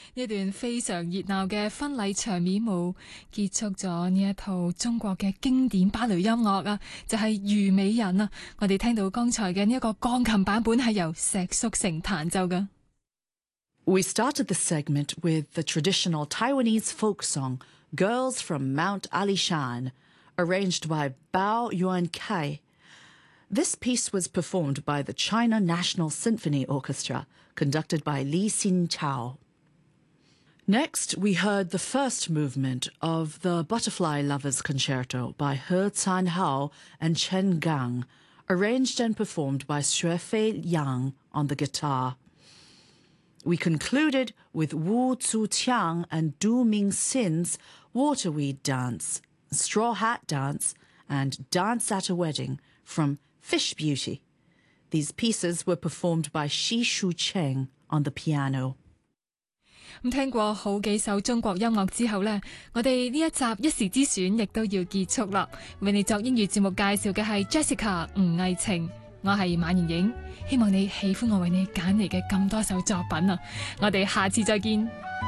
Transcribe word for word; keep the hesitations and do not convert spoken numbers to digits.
呢段非常熱鬧嘅婚禮場面舞，結束咗呢一套中國嘅經典芭蕾音樂啊，就係、是《虞美人》啊。我哋聽到剛才嘅呢一個鋼琴版本係由石叔成彈奏嘅。 We started the segment with the traditional Taiwanese folk song Girls from Mount Alishan, arranged by Bao Yuankai. This piece was performed by the China National Symphony Orchestra, conducted by Li Xin-chao. Next, we heard the first movement of the Butterfly Lovers Concerto by He Canhao and Chen Gang, arranged and performed by Xuefei Yang on the guitar. We concluded with Wu Zuqiang and Du Mingxin's Waterweed Dance, Straw Hat Dance, and Dance at a Wedding from Fish Beauty. These pieces were performed by Xi Shucheng on the piano. 咁聽過好幾首中國音樂之後呢，我哋呢一集一時之選亦都要結束啦。為你作英語節目介紹嘅係 Jessica 吳藝晴，我係馬妍影，希望你喜歡我為你揀嚟嘅咁多首作品啊！我哋下次再見。